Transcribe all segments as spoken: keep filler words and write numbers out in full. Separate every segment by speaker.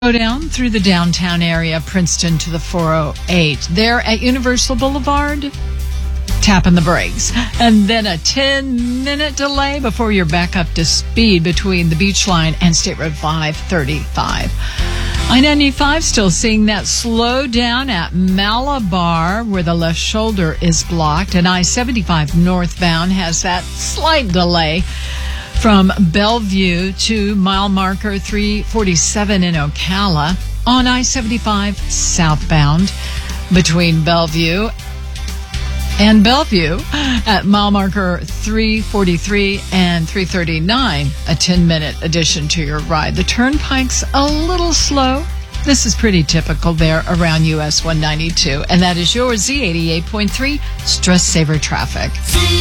Speaker 1: Go down through the downtown area, Princeton to the four oh eight. There at Universal Boulevard, tapping the brakes. And then a ten-minute delay before you're back up to speed between the Beach Line and State Road five thirty-five. I ninety-five still seeing that slow down at Malabar where the left shoulder is blocked. And I seventy-five northbound has that slight delay from Bellevue to mile marker three forty-seven in Ocala. On I seventy-five southbound between Bellevue and Bellevue at mile marker three forty-three and three thirty-nine, a ten-minute addition to your ride. The turnpike's a little slow. This is pretty typical there around U S one ninety-two. And that is your Z eighty-eight point three Stress Saver Traffic.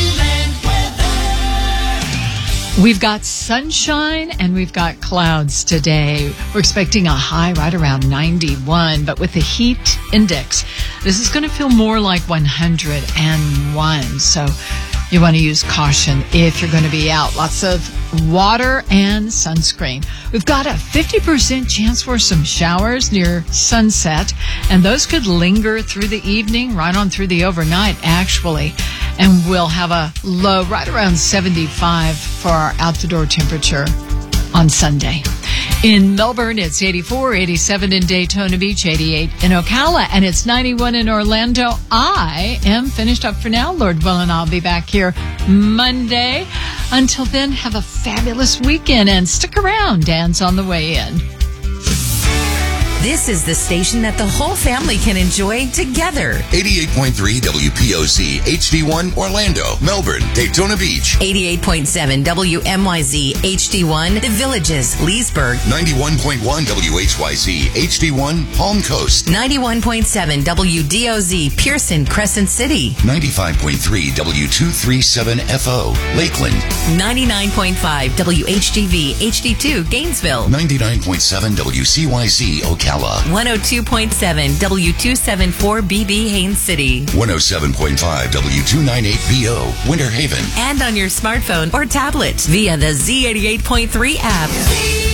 Speaker 1: We've got sunshine and we've got clouds today. We're expecting a high right around ninety-one, but with the heat index, this is going to feel more like one hundred one. So you want to use caution if you're going to be out. Lots of water and sunscreen. We've got a fifty percent chance for some showers near sunset, and those could linger through the evening, right on through the overnight, actually. And we'll have a low right around seventy-five for our out-the-door temperature on Sunday. In Melbourne, it's eighty-four, eighty-seven in Daytona Beach, eighty-eight in Ocala, and it's ninety-one in Orlando. I am finished up for now. Lord willing, I'll be back here Monday. Until then, have a fabulous weekend and stick around. Dan's on the way in.
Speaker 2: This is the station that the whole family can enjoy together.
Speaker 3: eighty-eight point three W P O Z H D one Orlando, Melbourne, Daytona Beach.
Speaker 2: eighty-eight point seven W M Y Z H D one The Villages, Leesburg.
Speaker 3: ninety-one point one W H Y Z H D one Palm Coast.
Speaker 2: ninety-one point seven W D O Z Pearson, Crescent City.
Speaker 3: ninety-five point three W two thirty-seven F O Lakeland.
Speaker 2: ninety-nine point five W H G V H D two Gainesville.
Speaker 3: ninety-nine point seven W C Y Z Ocala.
Speaker 2: one oh two point seven W two seventy-four B B Haines City.
Speaker 3: one oh seven point five W two ninety-eight B O Winter Haven.
Speaker 2: And on your smartphone or tablet via the Z eighty-eight point three app.